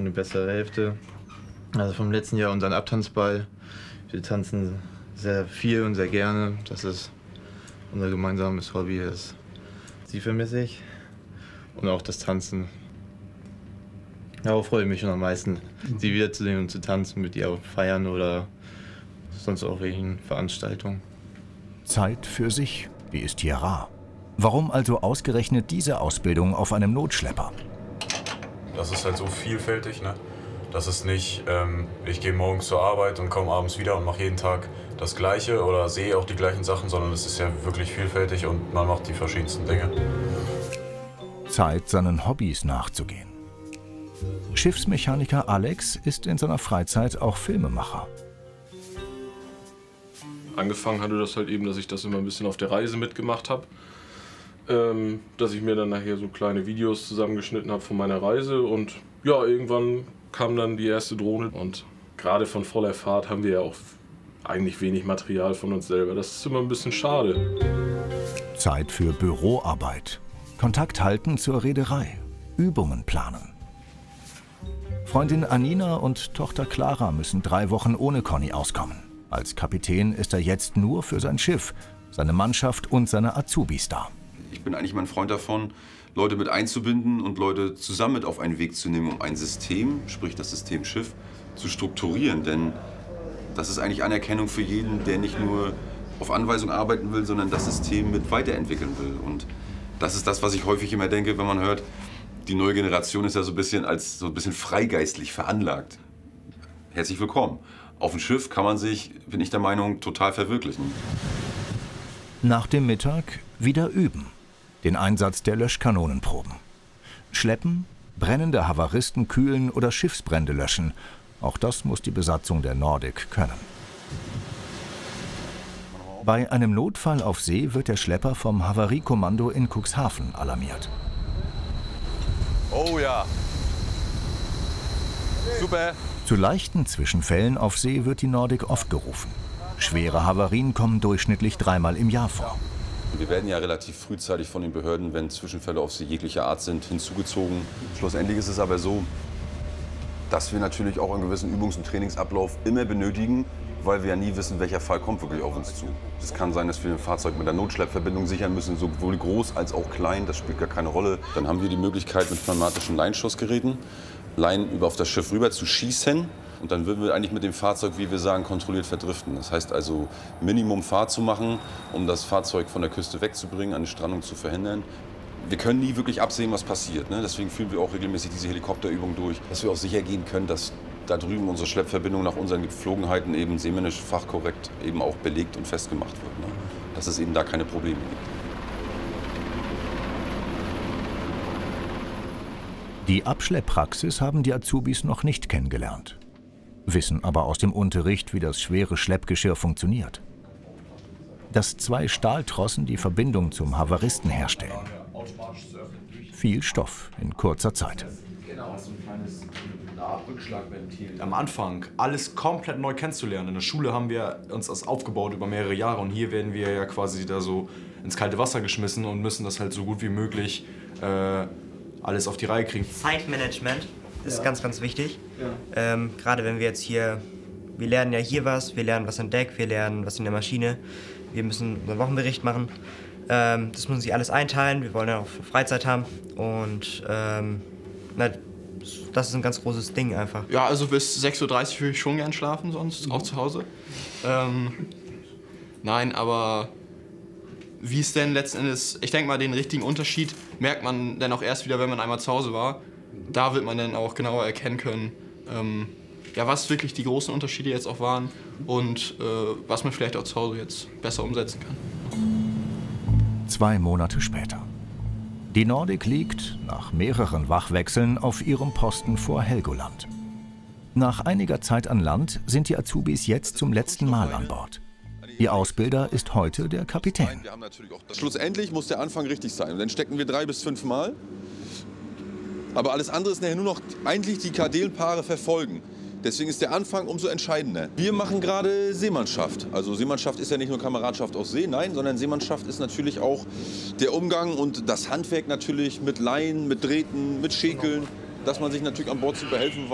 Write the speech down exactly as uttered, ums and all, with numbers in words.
meine bessere Hälfte. Also vom letzten Jahr unseren Abtanzball. Wir tanzen sehr viel und sehr gerne. Das ist unser gemeinsames Hobby. Das, sie vermisse ich. Und auch das Tanzen. Darauf freue ich mich schon am meisten, sie wiederzusehen und zu tanzen, mit ihr auch feiern oder sonst auch welchen Veranstaltungen. Zeit für sich, die ist hier rar. Warum also ausgerechnet diese Ausbildung auf einem Notschlepper? Das ist halt so vielfältig, ne? Das ist nicht, ähm, ich gehe morgens zur Arbeit und komme abends wieder und mache jeden Tag das Gleiche oder sehe auch die gleichen Sachen, sondern es ist ja wirklich vielfältig und man macht die verschiedensten Dinge. Zeit, seinen Hobbys nachzugehen. Schiffsmechaniker Alex ist in seiner Freizeit auch Filmemacher. Angefangen hatte das halt eben, dass ich das immer ein bisschen auf der Reise mitgemacht habe. Ähm, dass ich mir dann nachher so kleine Videos zusammengeschnitten habe von meiner Reise. Und ja, irgendwann kam dann die erste Drohne. Und gerade von voller Fahrt haben wir ja auch eigentlich wenig Material von uns selber. Das ist immer ein bisschen schade. Zeit für Büroarbeit. Kontakt halten zur Reederei. Übungen planen. Freundin Anina und Tochter Clara müssen drei Wochen ohne Conny auskommen. Als Kapitän ist er jetzt nur für sein Schiff, seine Mannschaft und seine Azubis da. Ich bin eigentlich mal ein Freund davon, Leute mit einzubinden und Leute zusammen mit auf einen Weg zu nehmen, um ein System, sprich das System Schiff, zu strukturieren. Denn das ist eigentlich Anerkennung für jeden, der nicht nur auf Anweisung arbeiten will, sondern das System mit weiterentwickeln will. Und das ist das, was ich häufig immer denke, wenn man hört, die neue Generation ist ja so ein bisschen als so ein bisschen freigeistlich veranlagt. Herzlich willkommen. Auf dem Schiff kann man sich, bin ich der Meinung, total verwirklichen. Nach dem Mittag wieder üben. Den Einsatz der Löschkanonenproben. Schleppen, brennende Havaristen kühlen oder Schiffsbrände löschen. Auch das muss die Besatzung der Nordic können. Bei einem Notfall auf See wird der Schlepper vom Havariekommando in Cuxhaven alarmiert. Oh ja. Super. Zu leichten Zwischenfällen auf See wird die Nordic oft gerufen. Schwere Havarien kommen durchschnittlich dreimal im Jahr vor. Wir werden ja relativ frühzeitig von den Behörden, wenn Zwischenfälle auf See jeglicher Art sind, hinzugezogen. Schlussendlich ist es aber so, dass wir natürlich auch einen gewissen Übungs- und Trainingsablauf immer benötigen, weil wir ja nie wissen, welcher Fall kommt wirklich auf uns zu. Es kann sein, dass wir ein Fahrzeug mit einer Notschleppverbindung sichern müssen, sowohl groß als auch klein, das spielt gar keine Rolle. Dann haben wir die Möglichkeit, mit pneumatischen Leinschussgeräten Leinen über auf das Schiff rüber zu schießen. Und dann würden wir eigentlich mit dem Fahrzeug, wie wir sagen, kontrolliert verdriften. Das heißt also, Minimum Fahrt zu machen, um das Fahrzeug von der Küste wegzubringen, eine Strandung zu verhindern. Wir können nie wirklich absehen, was passiert, ne? Deswegen führen wir auch regelmäßig diese Helikopterübung durch, dass wir auch sicher gehen können, dass da drüben unsere Schleppverbindung nach unseren Gepflogenheiten eben seemännisch fachkorrekt eben auch belegt und festgemacht wird, ne? Dass es eben da keine Probleme gibt. Die Abschlepppraxis haben die Azubis noch nicht kennengelernt, wissen aber aus dem Unterricht, wie das schwere Schleppgeschirr funktioniert. Dass zwei Stahltrossen die Verbindung zum Havaristen herstellen. Viel Stoff in kurzer Zeit. Am Anfang alles komplett neu kennenzulernen. In der Schule haben wir uns das aufgebaut über mehrere Jahre und hier werden wir ja quasi da so ins kalte Wasser geschmissen und müssen das halt so gut wie möglich äh, alles auf die Reihe kriegen. Zeitmanagement ist ja ganz, ganz wichtig. Ja. Ähm, gerade wenn wir jetzt hier, wir lernen ja hier was, wir lernen was an Deck, wir lernen was in der Maschine. Wir müssen unseren Wochenbericht machen. Ähm, das müssen sich alles einteilen. Wir wollen ja auch Freizeit haben. Und ähm, na, das ist ein ganz großes Ding einfach. Ja, also bis sechs Uhr dreißig würde ich schon gern schlafen, sonst auch zu Hause. Ähm, nein, aber wie es denn letzten Endes, ich denke mal, den richtigen Unterschied merkt man dann auch erst wieder, wenn man einmal zu Hause war. Da wird man dann auch genauer erkennen können, ähm, ja, was wirklich die großen Unterschiede jetzt auch waren und äh, was man vielleicht auch zu Hause jetzt besser umsetzen kann. Zwei Monate später. Die Nordic liegt, nach mehreren Wachwechseln, auf ihrem Posten vor Helgoland. Nach einiger Zeit an Land sind die Azubis jetzt zum letzten Mal an Bord. Ihr Ausbilder ist heute der Kapitän. Schlussendlich muss der Anfang richtig sein. Und dann stecken wir drei bis fünf Mal. Aber alles andere ist nachher nur noch eigentlich die Kardelenpaare verfolgen. Deswegen ist der Anfang umso entscheidender. Wir machen gerade Seemannschaft. Also Seemannschaft ist ja nicht nur Kameradschaft auf See, nein, sondern Seemannschaft ist natürlich auch der Umgang und das Handwerk natürlich mit Leinen, mit Drähten, mit Schäkeln, dass man sich natürlich an Bord zu behelfen weiß.